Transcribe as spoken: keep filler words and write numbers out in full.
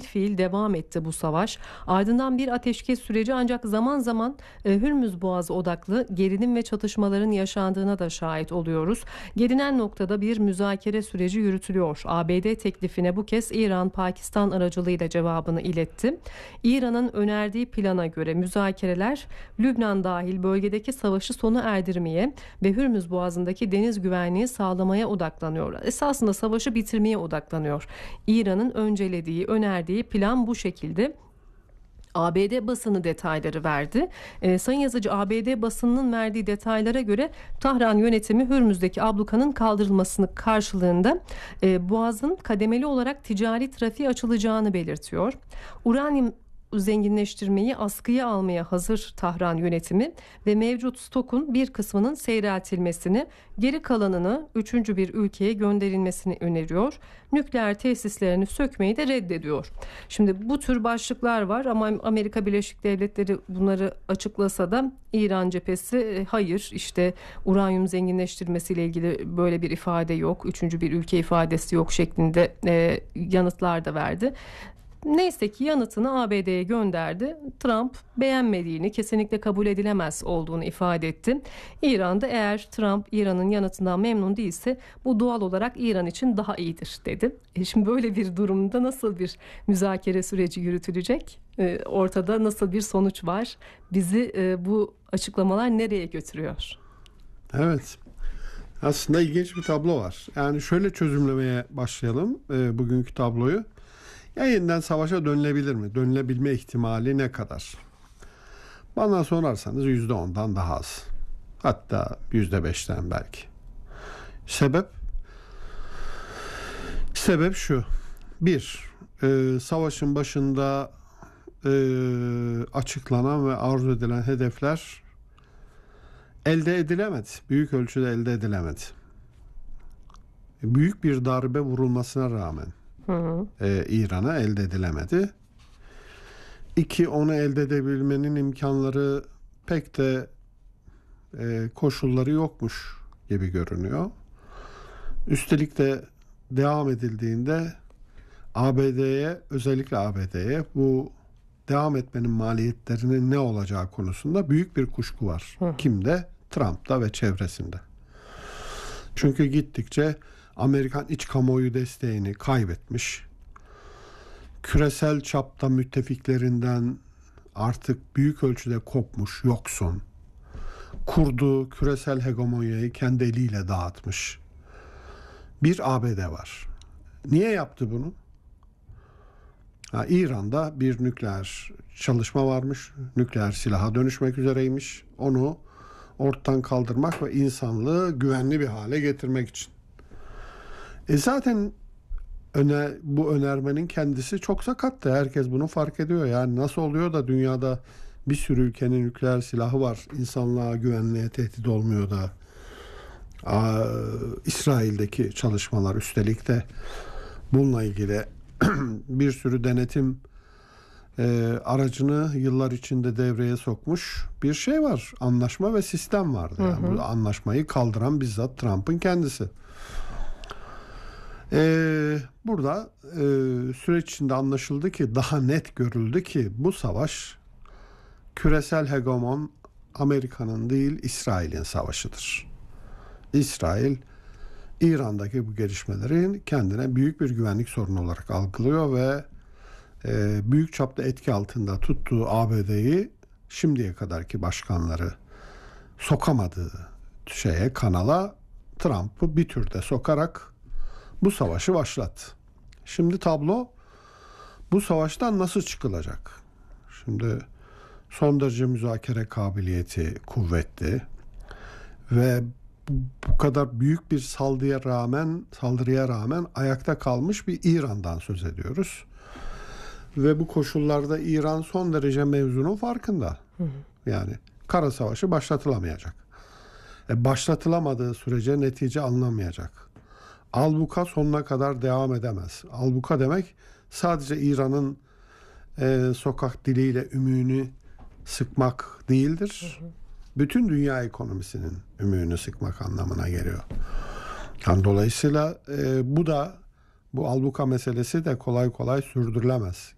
fiil devam etti bu savaş. Ardından bir ateşkes süreci, ancak zaman zaman e, Hürmüz Boğazı odaklı gerilim ve çatışmaların yaşandığına da şahit oluyoruz. Gelinen noktada bir müzakere süreci yürütülüyor. A B D teklifine bu kez İran, Pakistan aracılığıyla cevabını iletti. İran'ın önerdiği plana göre müzakereler Lübnan dahil bölgedeki savaşı sona erdirmeye ve Hürmüz Boğazı'ndaki deniz güvenliği sağlamaya odaklanıyor. Esasında savaşı bitirmeye odaklanıyor. İran'ın öncelediği, önerdiği plan bu şekilde. A B D basını detayları verdi. E, Sayın Yazıcı, A B D basınının verdiği detaylara göre Tahran yönetimi Hürmüz'deki ablukanın kaldırılmasını karşılığında e, Boğaz'ın kademeli olarak ticari trafiğe açılacağını belirtiyor. Uranyum zenginleştirmeyi askıya almaya hazır Tahran yönetimi ve mevcut stokun bir kısmının seyreltilmesini, geri kalanını üçüncü bir ülkeye gönderilmesini öneriyor. Nükleer tesislerini sökmeyi de reddediyor. Şimdi bu tür başlıklar var ama Amerika Birleşik Devletleri bunları açıklasa da İran cephesi hayır, işte uranyum zenginleştirmesiyle ilgili böyle bir ifade yok, üçüncü bir ülke ifadesi yok şeklinde e, yanıtlar da verdi. Neyse ki yanıtını A B D'ye gönderdi. Trump beğenmediğini, kesinlikle kabul edilemez olduğunu ifade etti. İran'da eğer Trump İran'ın yanıtından memnun değilse bu doğal olarak İran için daha iyidir dedi. E şimdi böyle bir durumda nasıl bir müzakere süreci yürütülecek? E, ortada nasıl bir sonuç var? Bizi e, bu açıklamalar nereye götürüyor? Evet. Aslında ilginç bir tablo var. Yani şöyle çözümlemeye başlayalım e, bugünkü tabloyu. Ya yeniden savaşa dönülebilir mi? Dönülebilme ihtimali ne kadar? Bana sorarsanız yüzde ondan daha az. Hatta yüzde beşten belki. Sebep? Sebep şu. Bir, e, savaşın başında e, açıklanan ve arzu edilen hedefler elde edilemedi. Büyük ölçüde elde edilemedi. Büyük bir darbe vurulmasına rağmen Ee, İran'a elde edilemedi. İki, onu elde edebilmenin imkanları pek de e, koşulları yokmuş gibi görünüyor. Üstelik de devam edildiğinde A B D'ye, özellikle A B D'ye bu devam etmenin maliyetlerinin ne olacağı konusunda büyük bir kuşku var. Hı. Kimde? Trump'ta ve çevresinde. Çünkü gittikçe Amerikan iç kamuoyu desteğini kaybetmiş. Küresel çapta müttefiklerinden artık büyük ölçüde kopmuş, yoksun. Kurduğu küresel hegemonyayı kendi eliyle dağıtmış bir A B D var. Niye yaptı bunu? Ha, İran'da bir nükleer çalışma varmış. Nükleer silaha dönüşmek üzereymiş. Onu ortadan kaldırmak ve insanlığı güvenli bir hale getirmek için. E zaten öne, bu önermenin kendisi çok sakattı. Herkes bunu fark ediyor. Yani nasıl oluyor da dünyada bir sürü ülkenin nükleer silahı var, İnsanlığa, güvenliğe tehdit olmuyor da. Aa, İsrail'deki çalışmalar, üstelik de bununla ilgili bir sürü denetim e, aracını yıllar içinde devreye sokmuş bir şey var. Anlaşma ve sistem vardı. Yani hı hı. Bu anlaşmayı kaldıran bizzat Trump'ın kendisi. Ee, burada e, süreç içinde anlaşıldı ki, daha net görüldü ki bu savaş küresel hegemon Amerika'nın değil, İsrail'in savaşıdır. İsrail, İran'daki bu gelişmelerin kendine büyük bir güvenlik sorunu olarak algılıyor ve e, büyük çapta etki altında tuttuğu A B D'yi şimdiye kadarki başkanları sokamadığı şeye, kanala Trump'ı bir türde sokarak bu savaşı başlattı. Şimdi tablo, bu savaştan nasıl çıkılacak? Şimdi son derece müzakere kabiliyeti kuvvetli ve bu, bu kadar büyük bir saldırıya rağmen saldırıya rağmen ayakta kalmış bir İran'dan söz ediyoruz. Ve bu koşullarda İran son derece mevzunun farkında. Hı hı. Yani kara savaşı başlatılamayacak. E başlatılamadığı sürece netice alınamayacak. Albuka sonuna kadar devam edemez. Albuka demek sadece İran'ın e, sokak diliyle ümüğünü sıkmak değildir. Hı hı. Bütün dünya ekonomisinin ümüğünü sıkmak anlamına geliyor. Yani dolayısıyla e, bu da bu albuka meselesi de kolay kolay sürdürülemez.